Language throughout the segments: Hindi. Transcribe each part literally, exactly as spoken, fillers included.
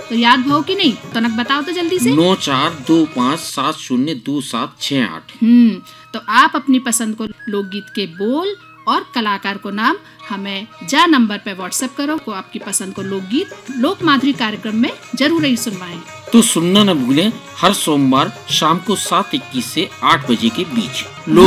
तो याद भाव की नहीं, तनक बताओ तो जल्दी से। नौ चार दो पाँच सात शून्य दो सात छः आठ। हम्म तो आप अपनी पसंद को लोकगीत के बोल और कलाकार को नाम हमें जा नंबर पे व्हाट्सएप करो को आपकी पसंद को लोकगीत लोक माधुरी कार्यक्रम में जरूर ही सुनवाएं। तो सुनना न भूलें हर सोमवार शाम को सात इक्कीस से आठ बजे के बीच लोक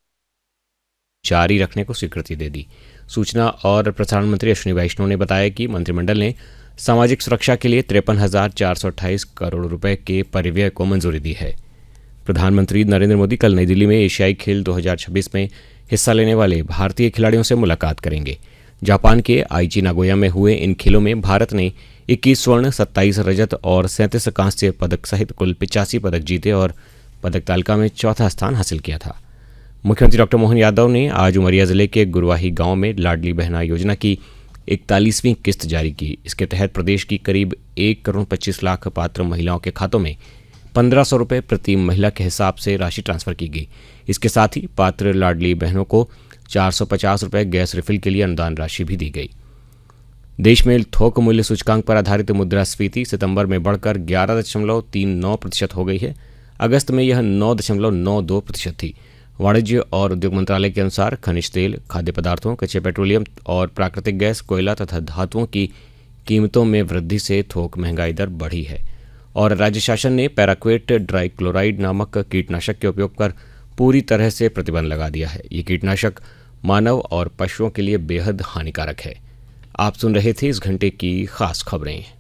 जारी रखने को स्वीकृति दे दी। सूचना और प्रसारण मंत्री अश्विनी वैष्णव ने बताया कि मंत्रिमंडल ने सामाजिक सुरक्षा के लिए तिरपन हजार चार सौ अट्ठाईस करोड़ रुपए के परिव्यय को मंजूरी दी है। प्रधानमंत्री नरेंद्र मोदी कल नई दिल्ली में एशियाई खेल दो हज़ार छब्बीस में हिस्सा लेने वाले भारतीय खिलाड़ियों से मुलाकात करेंगे। जापान के आईची नागोया में हुए इन खेलों में भारत ने इक्कीस स्वर्ण, सत्ताईस रजत और सैंतीस कांस्य पदक सहित कुल पिचासी पदक जीते और पदक तालिका में चौथा स्थान हासिल किया था। मुख्यमंत्री डॉक्टर मोहन यादव ने आज उमरिया जिले के गुरवाही गांव में लाडली बहना योजना की इकतालीसवीं किस्त जारी की। इसके तहत प्रदेश की करीब एक करोड़ पच्चीस लाख पात्र महिलाओं के खातों में पंद्रह सौ रुपये प्रति महिला के हिसाब से राशि ट्रांसफर की गई। इसके साथ ही पात्र लाडली बहनों को चार सौ पचास रुपये गैस रिफिल के लिए अनुदान राशि भी दी गई। देश में थोक मूल्य सूचकांक पर आधारित मुद्रास्फीति सितंबर में बढ़कर ग्यारह दशमलव तीन नौ प्रतिशत हो गई है। अगस्त में यह नौ दशमलव नौ दो प्रतिशत थी। वाणिज्य और उद्योग मंत्रालय के अनुसार खनिज तेल, खाद्य पदार्थों, कच्चे पेट्रोलियम और प्राकृतिक गैस, कोयला तथा धातुओं की कीमतों में वृद्धि से थोक महंगाई दर बढ़ी है और राज्य शासन ने पैराक्वेट ड्राइक्लोराइड नामक कीटनाशक के उपयोग पर पूरी तरह से प्रतिबंध लगा दिया है। ये कीटनाशक मानव और पशुओं के लिए बेहद हानिकारक है। आप सुन रहे थे इस घंटे की खास खबरें।